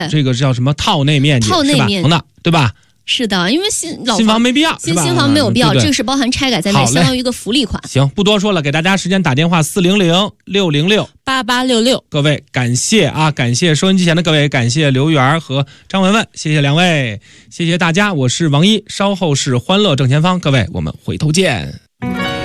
这个叫什么套内面积， 套内面积的，对吧？ 是的，因为新房没必要， 新房没有必要， 对对， 这个是包含拆改在内，相当于一个福利款。 行，不多说了，给大家时间打电话400-606-8866。各位感谢啊，感谢收音机前的各位，感谢刘媛和张文文，谢谢两位，谢谢大家，我是王一，稍后是欢乐正前方，各位我们回头见。